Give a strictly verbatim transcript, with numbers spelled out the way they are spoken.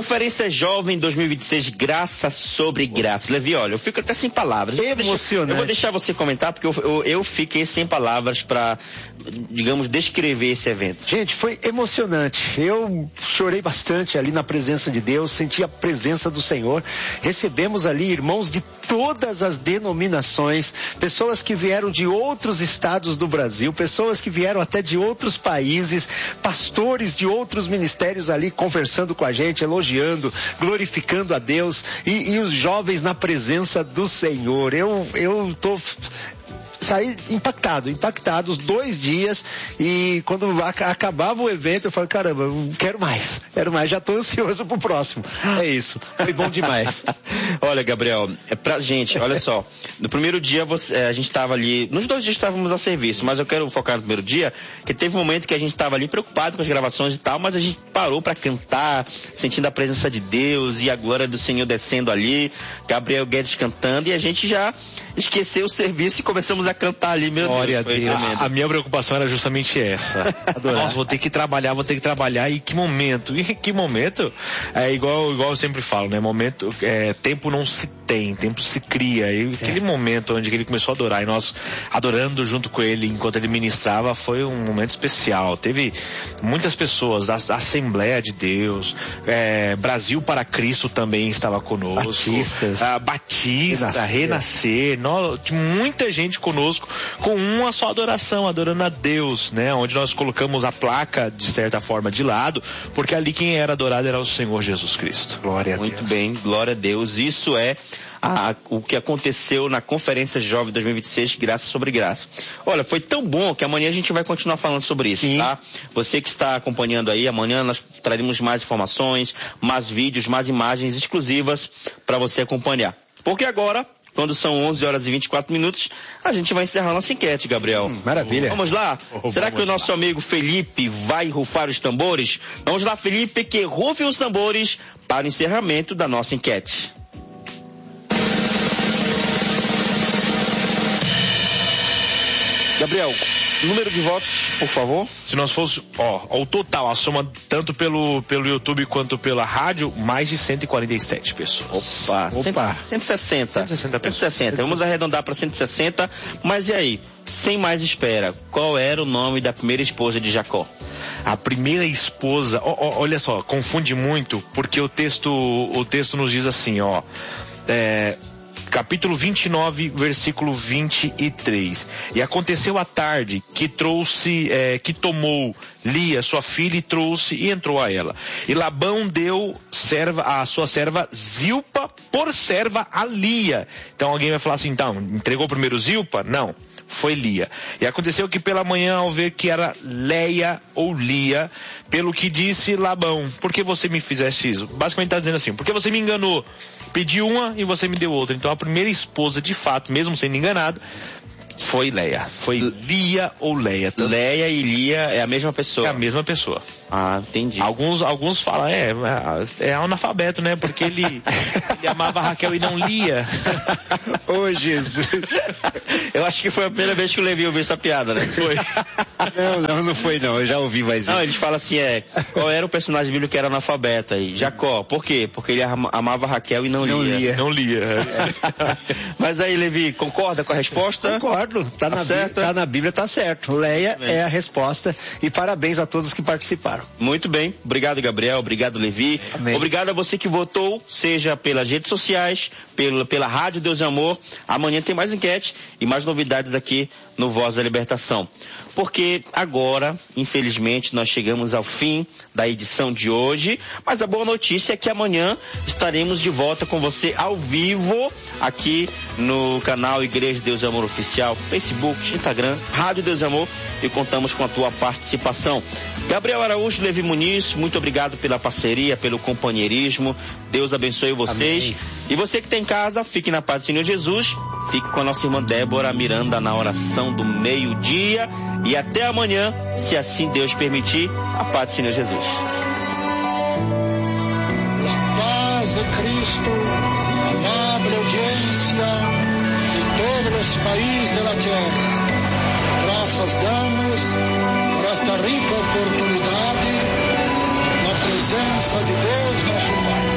Conferência Jovem dois mil e vinte e seis, graça sobre graça. Levi, olha, eu fico até sem palavras. Emocionante. Eu vou deixar você comentar, porque eu, eu, eu fiquei sem palavras para, digamos, descrever esse evento. Gente, foi emocionante. Eu chorei bastante ali na presença de Deus, senti a presença do Senhor. Recebemos ali irmãos de todas as denominações, pessoas que vieram de outros estados do Brasil, pessoas que vieram até de outros países, pastores de outros ministérios ali conversando com a gente, elogiando, glorificando a Deus e, e os jovens na presença do Senhor. Eu, eu tô... saí impactado, impactado os dois dias, e quando acabava o evento eu falei, caramba, eu quero mais, quero mais, já estou ansioso pro próximo. É isso, foi bom demais. Olha, Gabriel, é pra gente, olha só, no primeiro dia você, é, a gente estava ali, nos dois dias estávamos a serviço, mas eu quero focar no primeiro dia, que teve um momento que a gente estava ali preocupado com as gravações e tal, mas a gente parou para cantar, sentindo a presença de Deus e a glória do Senhor descendo ali, Gabriel Guedes cantando, e a gente já esqueceu o serviço e começamos a cantar ali, meu Glória Deus. Deus. A, a minha preocupação era justamente essa. Nossa, vou ter que trabalhar, vou ter que trabalhar, e que momento, e que momento, é igual, igual eu sempre falo, né, momento, é, tempo não se tem, tempo se cria, e aquele é. momento onde ele começou a adorar, e nós adorando junto com ele, enquanto ele ministrava, foi um momento especial. Teve muitas pessoas da, da Assembleia de Deus, é, Brasil para Cristo também estava conosco, Batistas, a Batista, Renascer, Renascer nós, muita gente conosco, com uma só adoração, adorando a Deus, né? Onde nós colocamos a placa, de certa forma, de lado, porque ali quem era adorado era o Senhor Jesus Cristo. Glória a Deus. Muito bem, glória a Deus. Isso é a, o que aconteceu na Conferência Jovem dois mil e vinte e seis, graça sobre graça. Olha, foi tão bom que amanhã a gente vai continuar falando sobre isso, Sim. tá? Você que está acompanhando aí, amanhã nós traremos mais informações, mais vídeos, mais imagens exclusivas para você acompanhar. Porque agora, quando são onze horas e vinte e quatro minutos, a gente vai encerrar nossa enquete, Gabriel. Hum, maravilha. Vamos lá? Oh, Será vamos que o nosso lá. amigo Felipe vai rufar os tambores? Vamos lá, Felipe, que rufe os tambores para o encerramento da nossa enquete. Gabriel, número de votos, por favor. Se nós fosse, ó, o total, a soma tanto pelo, pelo YouTube quanto pela rádio, mais de cento e quarenta e sete pessoas. Opa, Opa. cento e sessenta. cento e sessenta pessoas. cento e sessenta. Vamos arredondar para cento e sessenta. Mas e aí, sem mais espera, qual era o nome da primeira esposa de Jacó? A primeira esposa, ó, ó, olha só, confunde muito, porque o texto, o texto nos diz assim, ó, é... capítulo vinte e nove, versículo vinte e três. E aconteceu à tarde que trouxe, é, que tomou Lia, sua filha, e trouxe e entrou a ela. E Labão deu serva, a sua serva Zilpa por serva a Lia. Então alguém vai falar assim, então, entregou primeiro Zilpa? Não. Foi Lia. E aconteceu que pela manhã, ao ver que era Leia ou Lia, pelo que disse Labão, por que você me fizeste isso? Basicamente está dizendo assim, porque você me enganou, pedi uma e você me deu outra. Então a primeira esposa, de fato, mesmo sendo enganado, foi Leia. Foi Lia ou Leia. Tanto... Leia e Lia é a mesma pessoa. É a mesma pessoa. Ah, entendi. Alguns, alguns falam, é, é analfabeto, né? Porque ele, ele amava Raquel e não Lia. Ô, oh, Jesus. Eu acho que foi a primeira vez que o Levi ouviu essa piada, né? Foi. Não, não, não foi não. Eu já ouvi mais vezes. Não, eles falam assim, é, qual era o personagem bíblico que era analfabeto aí? Jacó. Por quê? Porque ele amava Raquel e não, não lia. lia. Não lia. É. Mas aí, Levi, concorda com a resposta? Concordo. Tá, tá, na, certo? Bíblia, tá na Bíblia, tá certo. Leia é a resposta. E parabéns a todos que participaram. Muito bem. Obrigado, Gabriel. Obrigado, Levi. Amém. Obrigado a você que votou, seja pelas redes sociais, pela, pela Rádio Deus e Amor. Amanhã tem mais enquete e mais novidades aqui no Voz da Libertação. Porque agora, infelizmente, nós chegamos ao fim da edição de hoje, mas a boa notícia é que amanhã estaremos de volta com você ao vivo aqui no canal Igreja Deus e Amor Oficial, Facebook, Instagram, Rádio Deus e Amor, e contamos com a tua participação. Gabriel Araújo, Levi Muniz, muito obrigado pela parceria, pelo companheirismo. Deus abençoe vocês. Amém. E você que está em casa, fique na paz do Senhor Jesus. Fique com a nossa irmã Débora Miranda na oração do meio-dia. E até amanhã, se assim Deus permitir, a paz do Senhor Jesus. La paz de Cristo, amable audiencia de todos los países de la tierra. Graças damos por esta rica oportunidade, na presença de Deus,